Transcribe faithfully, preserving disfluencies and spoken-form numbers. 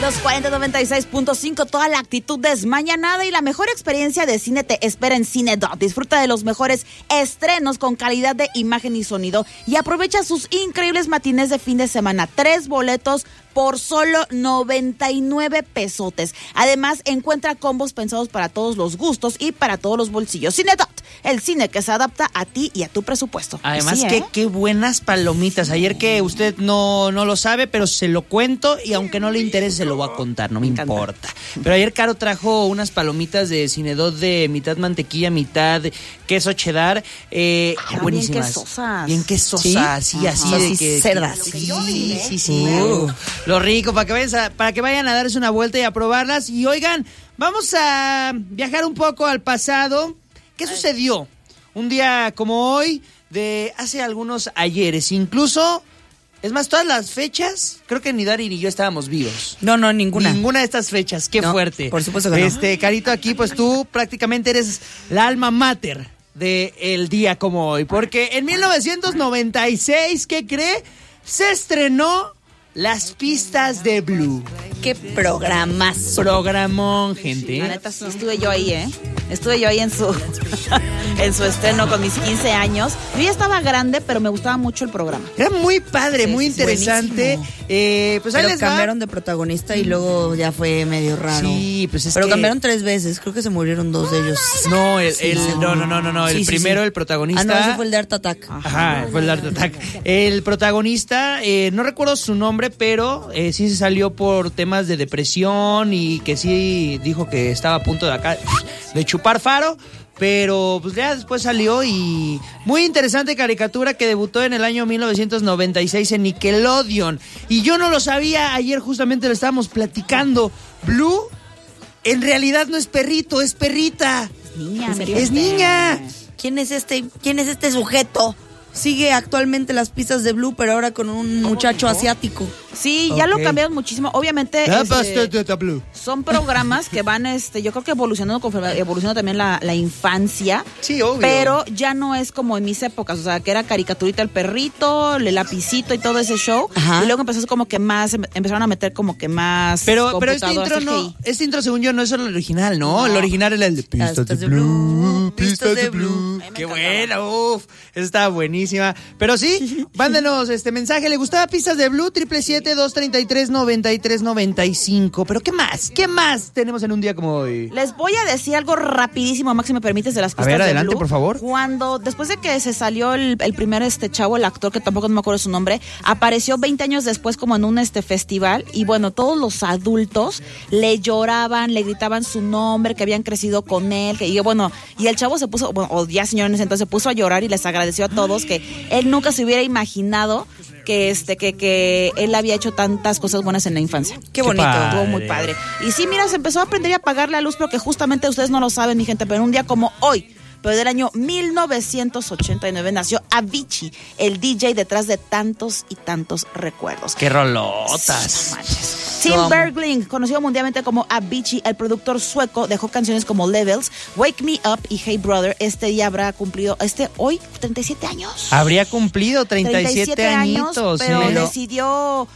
Los cuarenta noventa y seis punto cinco, toda la actitud desmañanada y la mejor experiencia de cine te espera en Cinedot. Disfruta de los mejores estrenos con calidad de imagen y sonido y aprovecha sus increíbles matines de fin de semana. Tres boletos por solo noventa y nueve pesotes. Además, encuentra combos pensados para todos los gustos y para todos los bolsillos. Cinedot, el cine que se adapta a ti y a tu presupuesto. Además, sí, qué, ¿eh? qué buenas palomitas. Ayer que usted no, no lo sabe, pero se lo cuento y aunque no le interese, se lo voy a contar, no me, me importa. Pero ayer Caro trajo unas palomitas de Cinedot de mitad mantequilla, mitad queso cheddar. Eh, ah, buenísimas. Bien quesosas. Bien quesosas, sí, sí así Ajá. de Sí, que... cerdas. Que, Sí, sí, sí, sí. Uh. Lo rico, para que, vayan a, para que vayan a darse una vuelta y a probarlas. Y oigan, vamos a viajar un poco al pasado. ¿Qué sucedió un día como hoy de hace algunos ayeres? Incluso, es más, todas las fechas, creo que ni Dari ni yo estábamos vivos. No, no, ninguna. Ninguna de estas fechas, qué no, fuerte. Por supuesto que no. Este, Carito, aquí pues tú prácticamente eres la alma mater de el día como hoy. Porque en mil novecientos noventa y seis, ¿qué cree? Se estrenó Las Pistas de Blue. Qué programazo. Programón, gente. La neta, sí, estuve yo ahí, ¿eh? Estuve yo ahí en su en su estreno con mis quince años. Yo ya estaba grande, pero me gustaba mucho el programa. Era muy padre, Sí, muy sí, interesante. Eh, pues ahí Pero les va. cambiaron de protagonista y luego ya fue medio raro. Sí, pues es Pero que... cambiaron tres veces, creo que se murieron dos de ellos. No, el, Sí, el- sí. no, no, no, no, no. El Sí, sí, primero, sí. el protagonista. Ah, no, ese fue el de Art Attack. Ajá, fue el Art Attack. El protagonista, eh, no recuerdo su nombre, pero eh, sí se salió por temas de depresión y que sí dijo que estaba a punto de acá de chupar faro. Pero pues ya después salió y muy interesante caricatura que debutó en el año mil novecientos noventa y seis en Nickelodeon. Y yo no lo sabía, ayer justamente lo estábamos platicando. Blue en realidad no es perrito, es perrita. Niña, Es niña. ¿Quién es este, quién es este sujeto? Sigue actualmente Las Pistas de Blue, pero ahora con un muchacho asiático. Sí, ya lo Ok. cambiaron muchísimo. Obviamente La este, Pasta de Blue. son programas que van, este, yo creo que evolucionando conforme evoluciona también la, la infancia. Sí, obvio. Pero ya no es como en mis épocas, o sea, que era caricaturita el perrito, el lapicito y todo ese show. Ajá. Y luego empezó como que más, em- empezaron a meter como que más Pero, pero este computadoras, intro no, C G I. este intro según yo no es el original, ¿no? No. El original era el de Pistas de Blue, Pistas de Blue. Ay, me Qué encantaba. bueno, uff, está buenísima. Pero sí, mándenos este mensaje, ¿le gustaba Pistas de Blue? Triple siete, dos treinta y tres, noventa y tres, noventa y cinco. Pero ¿qué más? ¿Qué más tenemos en un día como hoy? Les voy a decir algo rapidísimo, Max, si me permites, de las pistas ver, de adelante, Blue. por favor. Cuando, después de que se salió el, el primer este chavo, el actor, que tampoco no me acuerdo su nombre, apareció veinte años después como en un este festival, y bueno, todos los adultos le lloraban, le gritaban su nombre, que habían crecido con él, que, y bueno, y el chavo se puso, bueno, o ya señor en ese entonces, se puso a llorar y les agradeció a todos que él nunca se hubiera imaginado que este que, que él había hecho tantas cosas buenas en la infancia. Qué bonito. padre. Estuvo muy padre. Y sí, mira, se empezó a aprender a apagar la luz, porque justamente ustedes no lo saben, mi gente, pero en un día como hoy, pero del año mil novecientos ochenta y nueve, nació Avicii, el D J detrás de tantos y tantos recuerdos. ¡Qué rolotas! No manches. Lo Tim amo. Bergling, conocido mundialmente como Avicii, el productor sueco, dejó canciones como Levels, Wake Me Up y Hey Brother. Este día habrá cumplido, este hoy, treinta y siete años. Habría cumplido treinta y siete, años, añitos. pero sí. decidió